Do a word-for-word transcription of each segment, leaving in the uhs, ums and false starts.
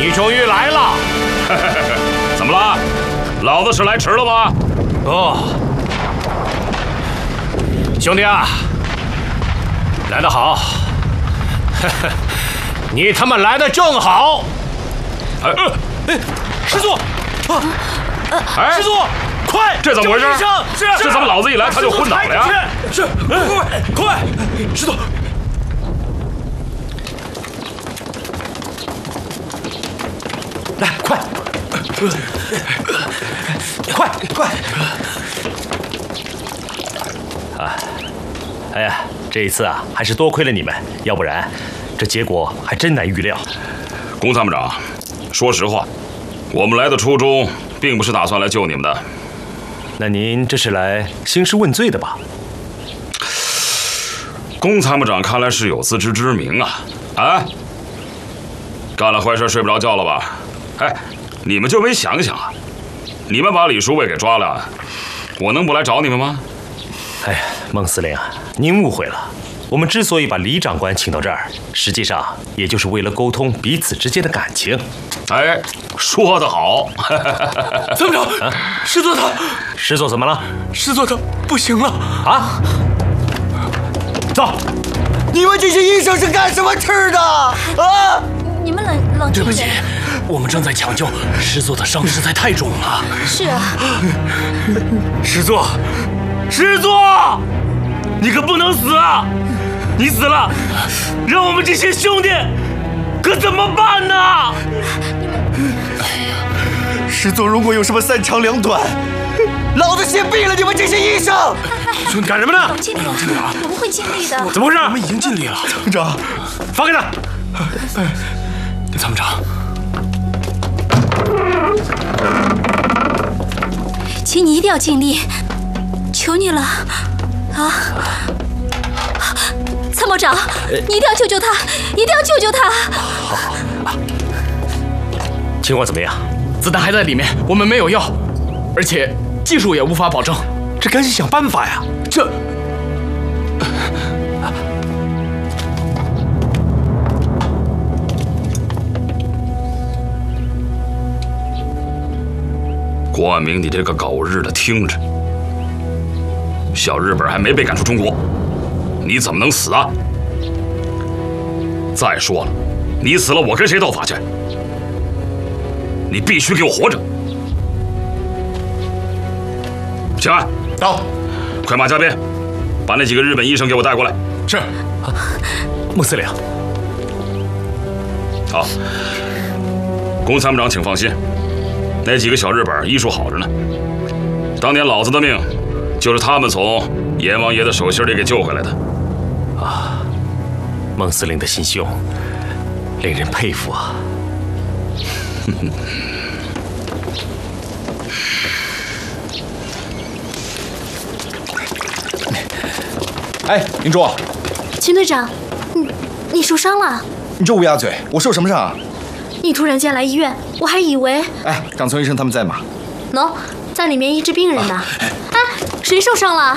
你终于来了！ 怎么了？老子是来迟了吗？ 哦，兄弟啊，来得好！你他妈来得正好！ 哎， 哎，师祖！啊， 哎， 师祖，快！ 这怎么回事？ 是， 这怎么老子一来他就昏倒了呀？ 是，快快！师祖。 来，快，快快！啊，哎呀，这一次啊，还是多亏了你们，要不然这结果还真难预料。 龚参谋长，说实话，我们来的初衷并不是打算来救你们的。 那您这是来兴师问罪的吧？ 龚参谋长看来是有自知之明啊！啊，干了坏事睡不着觉了吧？ 哎，你们就没想想啊？你们把李叔卫给抓了，我能不来找你们吗？ 哎呀，孟司令啊，您误会了。我们之所以把李长官请到这儿，实际上也就是为了沟通彼此之间的感情。 哎，说得好。 参谋长，师座他， 师座怎么了？ 师座他不行了啊！走， 你们这些医生是干什么吃的啊？ 你们冷冷静一点。 我们正在抢救，师座的伤实在太重了。 是啊， 师座，师座，你可不能死啊！你死了，让我们这些兄弟可怎么办呢？ 师座如果有什么三长两短，老子先毙了你们这些医生！ 兄弟干什么呢？ 冷静点，我们会尽力的。 怎么回事？我们已经尽力了。 参谋长， 放开他！参谋长。 请你一定要尽力，求你了，啊！参谋长，你一定要救救他，一定要救救他！ 好好，情况怎么样？ 子弹还在里面，我们没有药，而且技术也无法保证， 这赶紧想办法呀！ 这。 郭万明，你这个狗日的，听着，小日本还没被赶出中国，你怎么能死啊？再说了，你死了，我跟谁斗法去？你必须给我活着！请安， 到， 快马加鞭，把那几个日本医生给我带过来。 是。 孟司令， 好，龚参谋长，请放心。 那几个小日本医术好着呢，当年老子的命就是他们从阎王爷的手心里给救回来的。 啊，孟司令的心胸令人佩服啊！ 哎，林柱， 秦队长，你你受伤了？ 你这乌鸦嘴，我受什么伤啊？ 你突然间来医院，我还以为…… 哎，长村医生他们在吗？ 喏，在里面医治病人呢。哎，谁受伤了？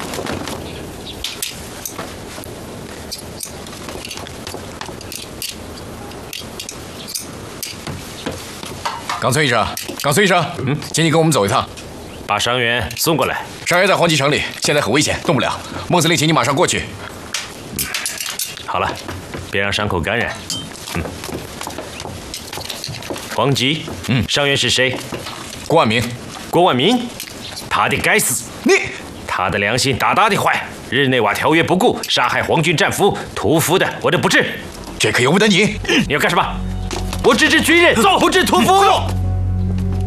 冈村医生，冈村医生，嗯，请你跟我们走一趟， 把伤员送过来。 伤员在黄岐城里，现在很危险，动不了。孟司令，请你马上过去。 嗯，好了，别让伤口感染。嗯。 黄吉，嗯，伤员是谁？ 郭万明， 郭万明，他得该死！ 你， 他的良心大大的坏，日内瓦条约不顾，杀害皇军战俘，屠夫的，我这不治。 这可由不得你。 你要干什么？我只治军人，不治屠夫。